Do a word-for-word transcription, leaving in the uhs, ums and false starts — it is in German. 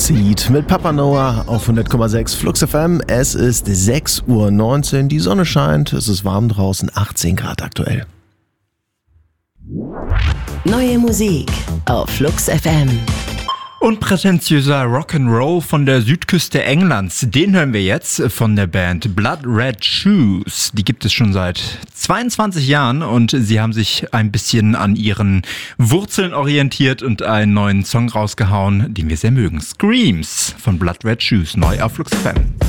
Seed mit Papa Noah auf hundert Komma sechs Flux F M. Es ist sechs Uhr neunzehn, die Sonne scheint, es ist warm draußen, achtzehn Grad aktuell. Neue Musik auf Flux F M. Unprätentiöser Rock'n'Roll von der Südküste Englands, den hören wir jetzt von der Band Blood Red Shoes. Die gibt es schon seit zweiundzwanzig Jahren und sie haben sich ein bisschen an ihren Wurzeln orientiert und einen neuen Song rausgehauen, den wir sehr mögen. Screams von Blood Red Shoes, neu auf Flux F M.